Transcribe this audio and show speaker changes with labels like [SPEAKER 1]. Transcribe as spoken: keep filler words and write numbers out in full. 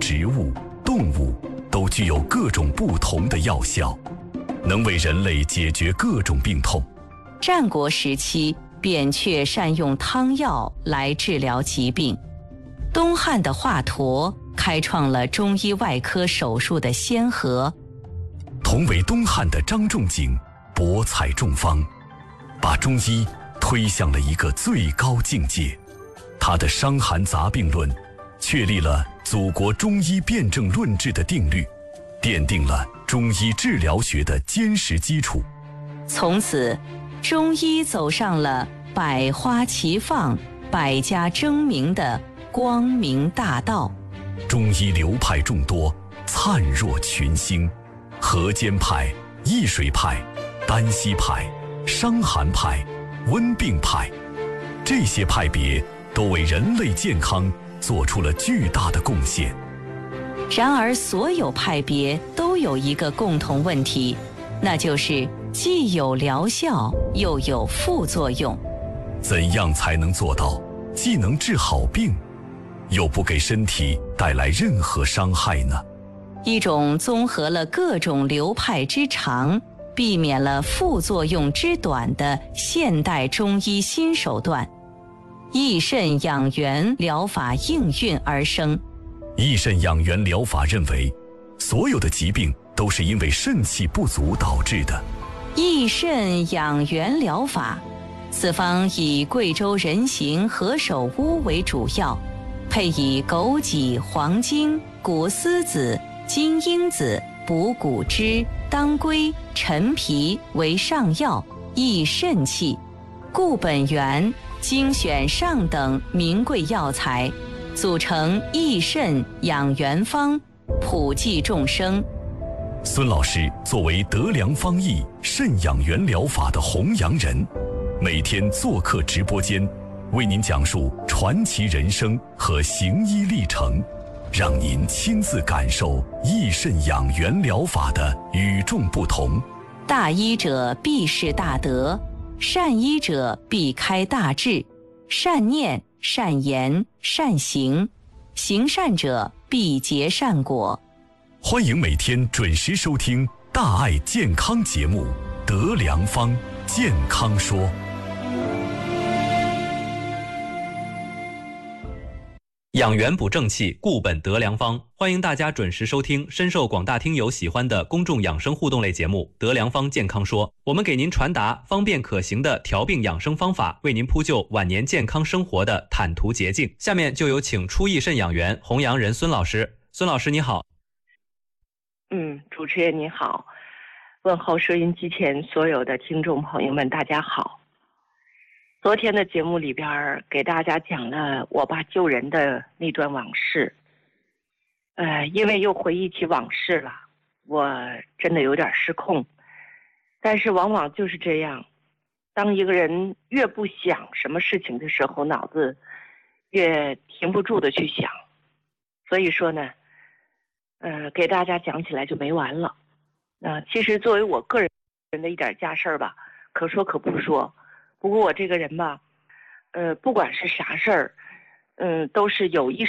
[SPEAKER 1] 植物、动物都具有各种不同的药效，能为人类解决各种病痛。
[SPEAKER 2] 战国时期，扁鹊善用汤药来治疗疾病。东汉的华佗开创了中医外科手术的先河。
[SPEAKER 1] 同为东汉的张仲景博采众方，把中医推向了一个最高境界。他的《伤寒杂病论》确立了祖国中医辨证论治的定律，奠定了中医治疗学的坚实基础。
[SPEAKER 2] 从此，中医走上了百花齐放、百家争鸣的光明大道。
[SPEAKER 1] 中医流派众多，灿若群星，河间派、易水派、丹溪派、伤寒派、温病派，这些派别都为人类健康做出了巨大的贡献。
[SPEAKER 2] 然而，所有派别都有一个共同问题，那就是既有疗效，又有副作用。
[SPEAKER 1] 怎样才能做到既能治好病，又不给身体带来任何伤害呢？
[SPEAKER 2] 一种综合了各种流派之长，避免了副作用之短的现代中医新手段——益肾养元疗法应运而生。
[SPEAKER 1] 益肾养元疗法认为，所有的疾病都是因为肾气不足导致的。
[SPEAKER 2] 益肾养元疗法，此方以贵州人形何首乌为主要，配以枸杞、黄精、谷丝子、金樱子、补骨脂、当归、陈皮为上药，益肾气。固本源，精选上等名贵药材，组成益肾养元方，普济众生。
[SPEAKER 1] 孙老师作为德良方益肾养元疗法的弘扬人，每天做客直播间，为您讲述传奇人生和行医历程，让您亲自感受益肾养元疗法的与众不同。
[SPEAKER 2] 大医者必是大德，善医者必开大智，善念、善言、善行，行善者必结善果。
[SPEAKER 1] 欢迎每天准时收听大爱健康节目《德良方健康说》。
[SPEAKER 3] 养元补正气，固本得良方。欢迎大家准时收听深受广大听友喜欢的公众养生互动类节目《德良方健康说》，我们给您传达方便可行的调病养生方法，为您铺就晚年健康生活的坦途捷径。下面就有请初益肾养元弘扬人孙老师。孙老师你好。
[SPEAKER 4] 嗯，主持人你好，问候收音机前所有的听众朋友们，大家好。昨天的节目里边给大家讲了我爸救人的那段往事，呃，因为又回忆起往事了，我真的有点失控。但是往往就是这样，当一个人越不想什么事情的时候，脑子越停不住的去想。所以说呢，呃，给大家讲起来就没完了。呃，其实作为我个人的一点家事儿吧，可说可不说。不过我这个人吧，呃，不管是啥事儿，嗯、呃，都是有意识